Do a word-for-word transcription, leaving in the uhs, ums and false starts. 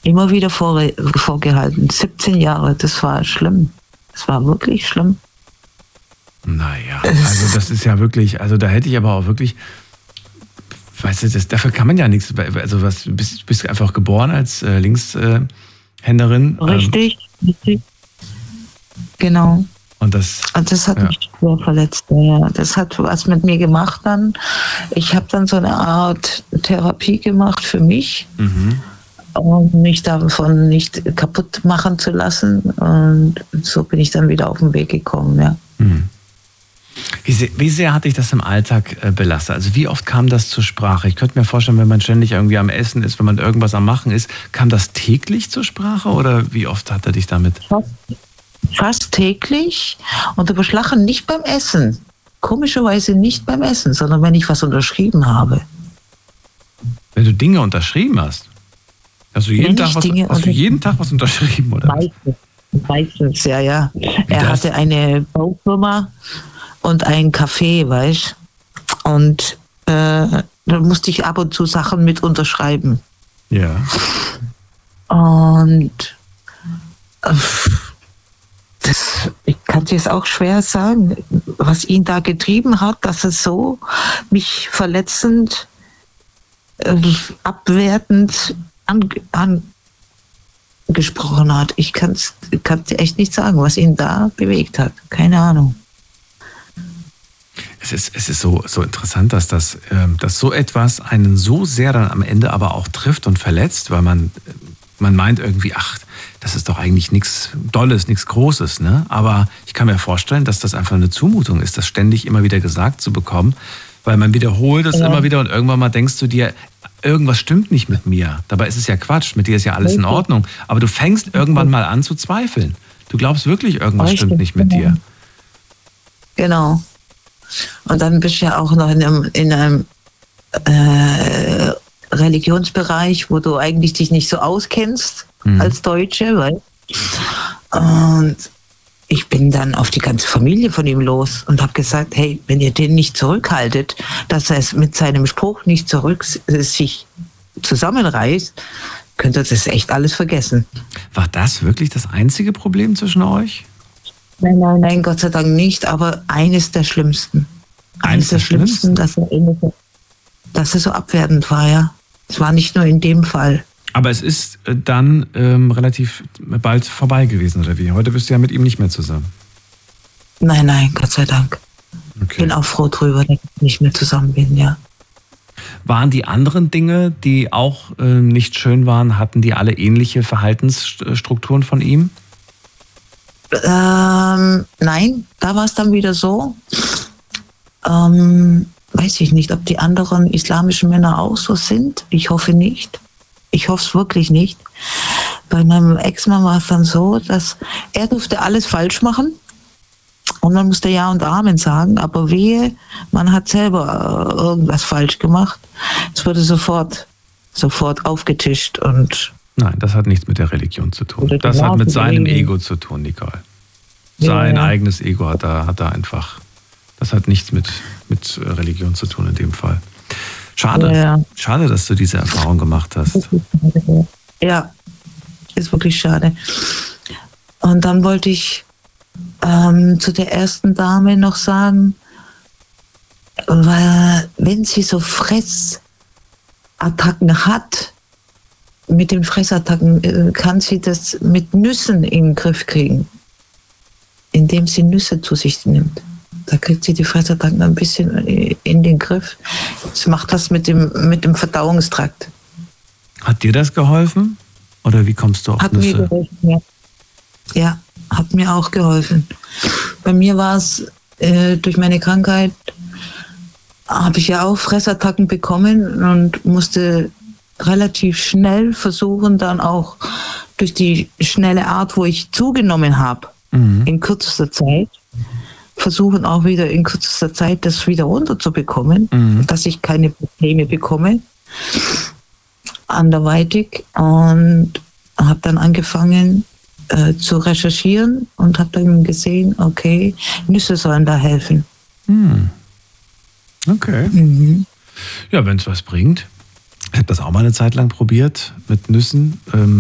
Immer wieder vor, vorgehalten. siebzehn Jahre, das war schlimm. Das war wirklich schlimm. Naja, also das ist ja wirklich, also da hätte ich aber auch wirklich, weißt du, das, dafür kann man ja nichts, also was, du bist, bist einfach geboren als äh, Linkshänderin. Richtig, ähm, richtig. Genau. Und das, und das hat ja. mich schwer verletzt. Ja. Das hat was mit mir gemacht dann. Ich habe dann so eine Art Therapie gemacht für mich, mhm. um mich davon nicht kaputt machen zu lassen. Und so bin ich dann wieder auf den Weg gekommen, ja. Mhm. Wie sehr, wie sehr hat dich das im Alltag äh, belastet? Also wie oft kam das zur Sprache? Ich könnte mir vorstellen, wenn man ständig irgendwie am Essen ist, wenn man irgendwas am Machen ist, kam das täglich zur Sprache oder wie oft hat er dich damit? Fast, fast täglich und überschlagen nicht beim Essen. Komischerweise nicht beim Essen, sondern wenn ich was unterschrieben habe. Wenn du Dinge unterschrieben hast? Hast du jeden, Tag was, hast du jeden Tag was unterschrieben, oder? Meistens, meistens ja, ja. Wie er das? Hatte eine Baufirma und ein Café, weißt du? Und äh, da musste ich ab und zu Sachen mit unterschreiben. Ja. Und äh, das, ich kann dir es auch schwer sagen, was ihn da getrieben hat, dass es so mich verletzend, äh, abwertend angesprochen an, hat. Ich kann es dir echt nicht sagen, was ihn da bewegt hat. Keine Ahnung. Es ist, es ist so, so interessant, dass, das, dass so etwas einen so sehr dann am Ende aber auch trifft und verletzt, weil man, man meint irgendwie, ach, das ist doch eigentlich nichts Dolles, nichts Großes, ne? Aber ich kann mir vorstellen, dass das einfach eine Zumutung ist, das ständig immer wieder gesagt zu bekommen, weil man wiederholt es ja. immer wieder und irgendwann mal denkst du dir, irgendwas stimmt nicht mit mir. Dabei ist es ja Quatsch, mit dir ist ja alles in Ordnung. Aber du fängst irgendwann mal an zu zweifeln. Du glaubst wirklich, irgendwas Richtig. stimmt nicht mit dir. Genau. Und dann bist du ja auch noch in einem, in einem äh, Religionsbereich, wo du eigentlich dich nicht so auskennst mhm. als Deutsche. Weil, und ich bin dann auf die ganze Familie von ihm los und habe gesagt, hey, wenn ihr den nicht zurückhaltet, dass er es mit seinem Spruch nicht zurück sich zusammenreißt, könnt ihr das echt alles vergessen. War das wirklich das einzige Problem zwischen euch? Nein, nein, nein, Gott sei Dank nicht, aber eines der schlimmsten. Eines, eines der, der schlimmsten, dass er, dass er so abwertend war, ja. Es war nicht nur in dem Fall. Aber es ist dann ähm, relativ bald vorbei gewesen, oder wie? Heute bist du ja mit ihm nicht mehr zusammen. Nein, nein, Gott sei Dank. Okay. Bin auch froh drüber, dass ich nicht mehr zusammen bin, ja. Waren die anderen Dinge, die auch äh, nicht schön waren, hatten die alle ähnliche Verhaltensstrukturen von ihm? Ähm, nein, da war es dann wieder so, ähm, weiß ich nicht, ob die anderen islamischen Männer auch so sind. Ich hoffe nicht. Ich hoffe es wirklich nicht. Bei meinem Ex-Mann war es dann so, dass er durfte alles falsch machen und man musste Ja und Amen sagen, aber wehe, man hat selber irgendwas falsch gemacht. Es wurde sofort, sofort aufgetischt und Nein, das hat nichts mit der Religion zu tun. Das hat mit seinem Ego zu tun, Nicole. Sein ja. eigenes Ego hat da, hat da einfach, das hat nichts mit, mit Religion zu tun in dem Fall. Schade, ja. schade, dass du diese Erfahrung gemacht hast. Ja, ist wirklich schade. Und dann wollte ich ähm, zu der ersten Dame noch sagen, weil wenn sie so Fressattacken hat, mit den Fressattacken kann sie das mit Nüssen in den Griff kriegen, indem sie Nüsse zu sich nimmt. Da kriegt sie die Fressattacken ein bisschen in den Griff. Sie macht das mit dem, mit dem Verdauungstrakt. Hat dir das geholfen? Oder wie kommst du auf hat Nüsse? Mir geholfen, ja. ja, hat mir auch geholfen. Bei mir war es äh, durch meine Krankheit, habe ich ja auch Fressattacken bekommen und musste relativ schnell versuchen, dann auch durch die schnelle Art, wo ich zugenommen habe, mhm. in kürzester Zeit, versuchen auch wieder in kürzester Zeit das wieder runterzubekommen, mhm. dass ich keine Probleme bekomme, anderweitig, und habe dann angefangen äh, zu recherchieren und habe dann gesehen, okay, Nüsse sollen da helfen. Mhm. Okay. Mhm. Ja, wenn es was bringt. Ich habe das auch mal eine Zeit lang probiert mit Nüssen. Ähm